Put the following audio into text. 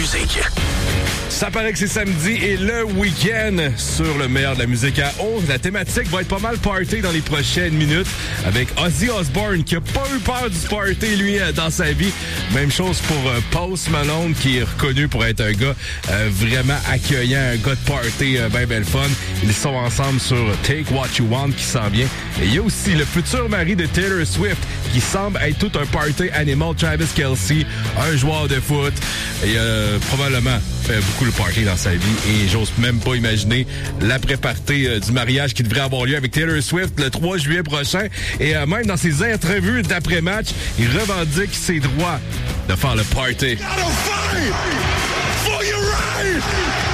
musique. Ça paraît que c'est samedi et le week-end sur le meilleur de la musique à 11. La thématique va être pas mal party dans les prochaines minutes avec Ozzy Osbourne qui a pas eu peur du party, lui, dans sa vie. Même chose pour Post Malone qui est reconnu pour être un gars vraiment accueillant, un gars de party bien belle fun. Ils sont ensemble sur Take What You Want qui s'en vient. Et il y a aussi le futur mari de Taylor Swift qui semble être tout un party animal, Travis Kelce, un joueur de foot. Et probablement fait beaucoup le party dans sa vie et j'ose même pas imaginer l'après-party du mariage qui devrait avoir lieu avec Taylor Swift le 3 juillet prochain. Et même dans ses entrevues d'après-match, il revendique ses droits de faire le party.